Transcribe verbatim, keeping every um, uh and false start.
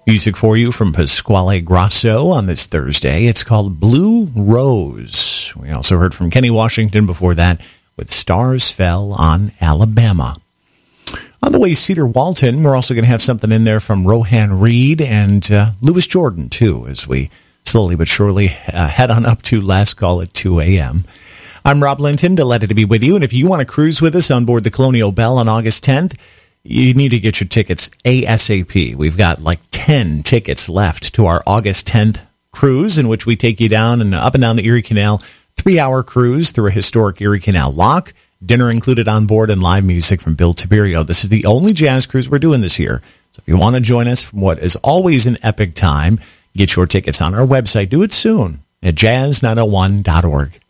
Music for you from Pasquale Grasso on this Thursday. It's called Blue Rose. We also heard from Kenny Washington before that with Stars Fell on Alabama. On the way, Cedar Walton. We're also going to have something in there from Rohan Reed and uh, Louis Jordan, too, as we slowly but surely uh, head on up to Last Call at two a.m. I'm Rob Linton, delighted to be with you. And if you want to cruise with us on board the Colonial Belle on August tenth, you need to get your tickets ASAP. We've got like ten tickets left to our August tenth cruise, in which we take you down and up and down the Erie Canal, three-hour cruise through a historic Erie Canal lock, dinner included on board, and live music from Bill Tiberio. This is the only jazz cruise we're doing this year. So if you want to join us from what is always an epic time, get your tickets on our website. Do it soon at jazz nine oh one dot org.